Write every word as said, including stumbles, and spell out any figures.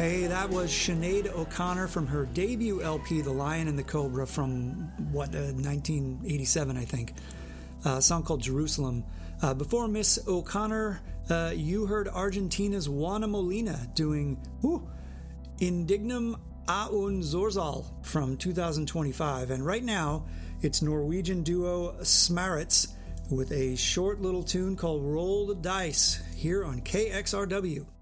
Hey, that was Sinead O'Connor from her debut L P, The Lion and the Cobra, from, what, uh, nineteen eighty-seven, I think. Uh, a song called Jerusalem. Uh, before Miss O'Connor, uh, you heard Argentina's Juana Molina doing whoo, Indignum a un Zorzal from two thousand twenty-five. And right now, it's Norwegian duo Smarits with a short little tune called Roll the Dice here on K X R W.